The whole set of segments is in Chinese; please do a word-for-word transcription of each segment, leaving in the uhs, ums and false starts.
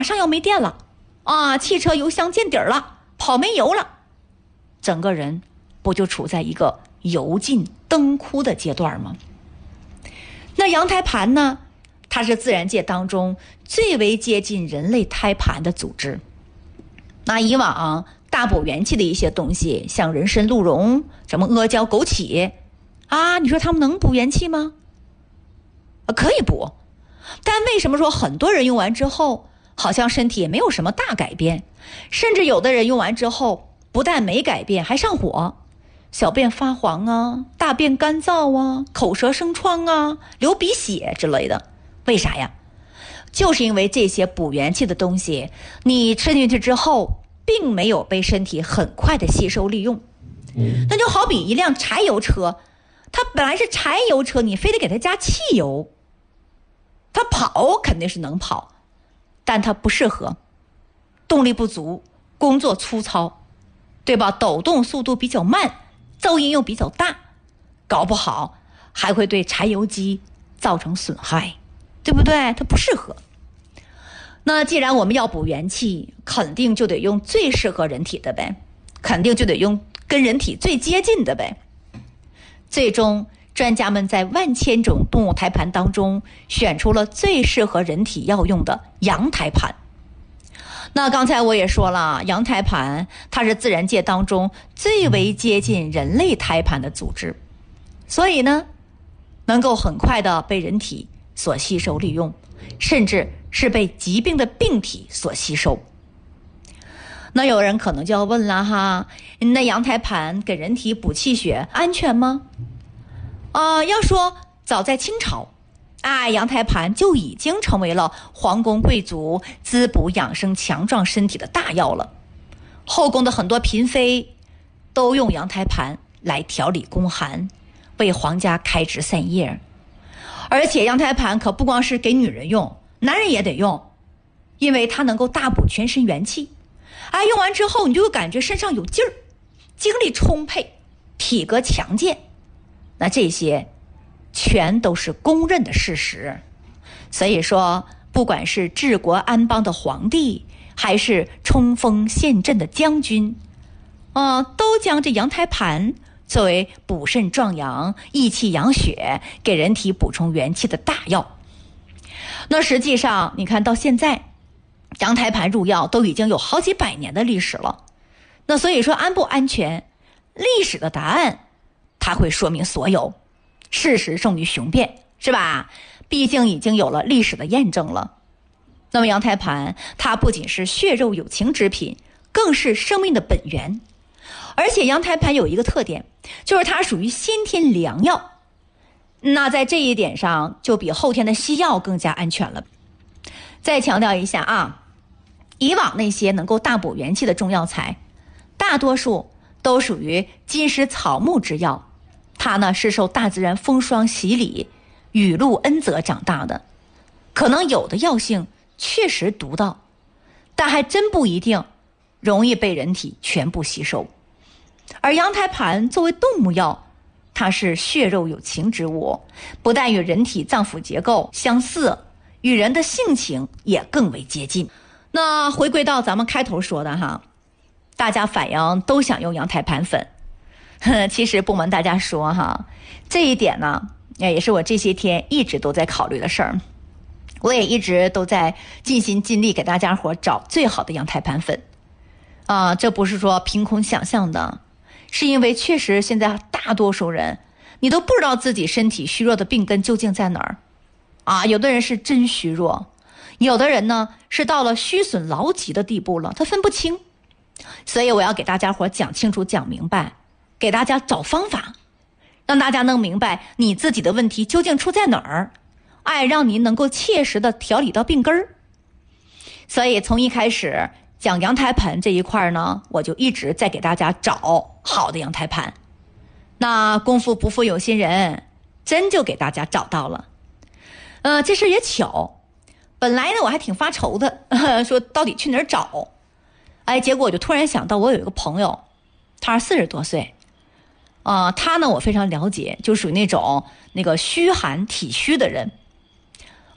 上要没电了啊，汽车油箱见底儿了，跑没油了，整个人不就处在一个油尽灯枯的阶段吗？那羊胎盘呢，它是自然界当中最为接近人类胎盘的组织。那以往大补元气的一些东西，像人参、鹿茸、什么阿胶、枸杞啊，你说他们能补元气吗？可以补，但为什么说很多人用完之后好像身体也没有什么大改变，甚至有的人用完之后不但没改变还上火，小便发黄啊，大便干燥啊，口舌生疮啊，流鼻血之类的。为啥呀？就是因为这些补元气的东西你吃进去之后并没有被身体很快的吸收利用。那就好比一辆柴油车，它本来是柴油车，你非得给它加汽油，它跑肯定是能跑，但它不适合，动力不足，工作粗糙，对吧？抖动速度比较慢，噪音又比较大，搞不好还会对柴油机造成损害，对不对？它不适合。那既然我们要补元气，肯定就得用最适合人体的呗，肯定就得用跟人体最接近的呗。最终专家们在万千种动物胎盘当中选出了最适合人体要用的羊胎盘。那刚才我也说了，羊胎盘它是自然界当中最为接近人类胎盘的组织，所以呢能够很快的被人体所吸收利用，甚至是被疾病的病体所吸收。那有人可能就要问了哈，那羊胎盘给人体补气血安全吗？啊、呃，要说早在清朝，哎，羊胎盘就已经成为了皇宫贵族滋补养生强壮身体的大药了。后宫的很多嫔妃都用羊胎盘来调理宫寒，为皇家开枝散叶。而且羊胎盘可不光是给女人用，男人也得用，因为它能够大补全身元气。哎，用完之后你就会感觉身上有劲儿，精力充沛，体格强健。那这些全都是公认的事实。所以说不管是治国安邦的皇帝，还是冲锋陷阵的将军啊、呃，都将这羊胎盘作为补肾壮阳、益气养血、给人体补充元气的大药。那实际上你看到现在羊胎盘入药都已经有好几百年的历史了。那所以说安不安全，历史的答案它会说明所有，事实胜于雄辩，是吧？毕竟已经有了历史的验证了。那么羊胎盘它不仅是血肉有情之品，更是生命的本源。而且羊胎盘有一个特点，就是它属于先天良药，那在这一点上就比后天的西药更加安全了。再强调一下啊，以往那些能够大补元气的中药材，大多数都属于金石草木之药，它呢是受大自然风霜洗礼、雨露恩泽长大的，可能有的药性确实独到，但还真不一定容易被人体全部吸收。而羊胎盘作为动物药，它是血肉有情之物，不但与人体脏腑结构相似，与人的性情也更为接近。那回归到咱们开头说的哈，大家反映都想用羊胎盘粉。其实不瞒大家说哈，这一点呢也是我这些天一直都在考虑的事儿。我也一直都在尽心尽力给大家伙找最好的羊胎盘粉啊，这不是说凭空想象的，是因为确实现在大多数人你都不知道自己身体虚弱的病根究竟在哪儿啊。有的人是真虚弱，有的人呢是到了虚损劳疾的地步了，他分不清。所以我要给大家伙讲清楚讲明白，给大家找方法，让大家能明白你自己的问题究竟出在哪儿，哎，让你能够切实的调理到病根儿。所以从一开始讲羊胎盘这一块呢，我就一直在给大家找好的羊胎盘。那功夫不负有心人，真就给大家找到了。呃，这事也巧，本来呢我还挺发愁的，呵呵说到底去哪儿找。哎，结果我就突然想到，我有一个朋友，他四十多岁，啊、呃，他呢我非常了解，就属于那种那个虚寒体虚的人，啊、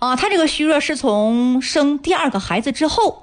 啊，他这个虚弱是从生第二个孩子之后